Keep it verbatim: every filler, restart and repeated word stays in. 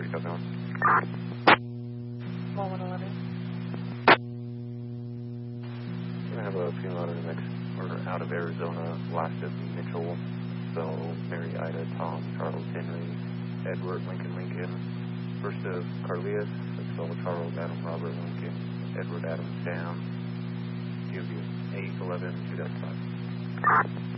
Rico going? Moment eleven. We're going to have a female out of New Mexico, or out of Arizona, last of Mitchell, so Mary, Ida, Tom, Charles, Henry, Edward, Lincoln, Lincoln. First of Carlias, that's spelled Charles, Adam, Robert, Lincoln, Edward, Adam, Sam. Give you eight eleven two five.